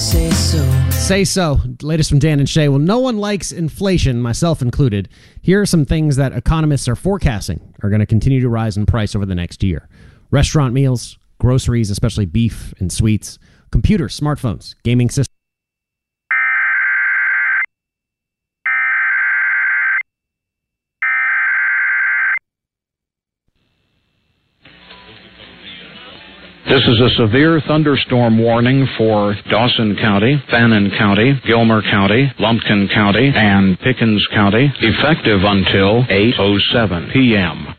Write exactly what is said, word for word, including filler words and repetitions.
Say so. Say so. Latest from Dan and Shay. Well, no one likes inflation, myself included. Here are some things that economists are forecasting are going to continue to rise in price over the next year. Restaurant meals, groceries, especially beef and sweets, computers, smartphones, gaming systems. This is a severe thunderstorm warning for Dawson County, Fannin County, Gilmer County, Lumpkin County, and Pickens County, effective until eight oh seven p.m.